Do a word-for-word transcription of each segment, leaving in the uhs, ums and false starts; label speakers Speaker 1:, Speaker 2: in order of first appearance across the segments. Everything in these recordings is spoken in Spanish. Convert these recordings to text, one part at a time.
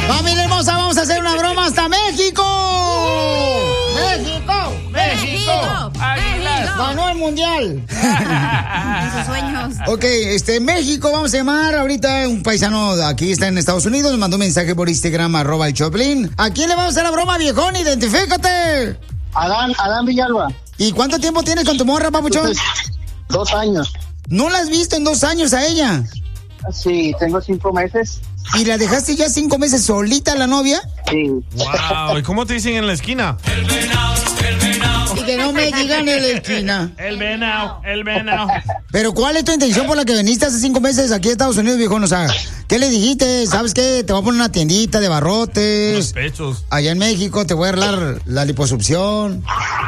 Speaker 1: Familia hermosa, vamos a hacer una broma hasta México. ¡México!
Speaker 2: ¡México!
Speaker 1: ¡Águilas! ¡Ganó el mundial!
Speaker 2: En sus sueños.
Speaker 1: Ok, este, México, vamos a llamar ahorita un paisano de aquí, está en Estados Unidos, nos mandó un mensaje por Instagram, arroba el Choplin. ¿A quién le vamos a hacer la broma, viejón? Identifícate.
Speaker 3: Adán, Adán Villalba.
Speaker 1: ¿Y cuánto tiempo tienes con tu morra, papuchón?
Speaker 3: Entonces, dos años.
Speaker 1: ¿No la has visto en dos años a ella?
Speaker 3: Sí, tengo cinco meses.
Speaker 1: ¿Y la dejaste ya cinco meses solita la novia?
Speaker 3: Sí.
Speaker 4: Wow, ¿y cómo te dicen en la esquina?
Speaker 2: El venado, el venado.
Speaker 1: Y que no me digan en la esquina.
Speaker 4: El venado, el venado.
Speaker 1: Pero ¿cuál es tu intención por la que viniste hace cinco meses aquí a Estados Unidos, viejón? O sea, ¿qué le dijiste? ¿Sabes qué? Te voy a poner una tiendita de barrotes.
Speaker 4: Los pechos.
Speaker 1: Allá en México te voy a arreglar la liposucción.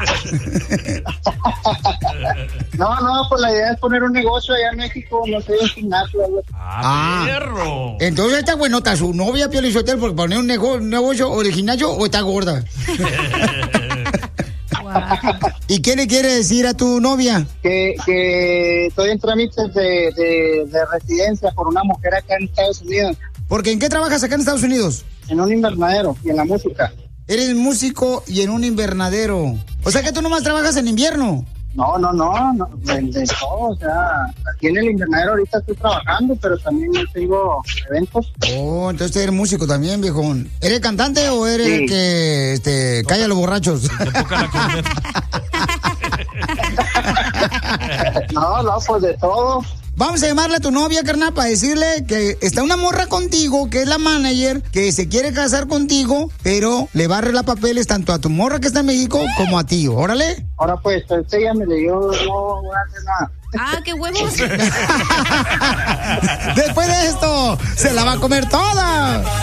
Speaker 3: No, no, pues la idea es poner un negocio allá en México, no sé, un gimnasio.
Speaker 4: Ah, perro.
Speaker 1: Entonces está buenota su novia, Pio Lizotelo, por poner un, nego- un negocio o de gimnasio, o está gorda. ¿Y qué le quiere decir a tu novia?
Speaker 3: Que, que estoy en trámites de, de, de residencia por una mujer acá en Estados Unidos.
Speaker 1: Porque ¿en qué trabajas acá en Estados Unidos?
Speaker 3: En un invernadero y en la música.
Speaker 1: Eres músico y en un invernadero. O sea que tú nomás trabajas en invierno.
Speaker 3: No, no, no, no de, de todo, o sea, aquí en el invernadero ahorita estoy trabajando, pero también tengo eventos.
Speaker 1: Oh, entonces eres músico también, viejón. ¿Eres cantante o eres
Speaker 3: Sí.
Speaker 1: el que este, calla a los borrachos?
Speaker 3: No, no, pues de todo.
Speaker 1: Vamos a llamarle a tu novia, carnal, para decirle que está una morra contigo, que es la manager, que se quiere casar contigo, pero le va a arreglar papeles tanto a tu morra que está en México como a ti. Órale.
Speaker 3: Ahora pues, usted ya me le dio, no voy a hacer nada.
Speaker 2: Ah, qué huevos.
Speaker 1: Después de esto, se la va a comer toda.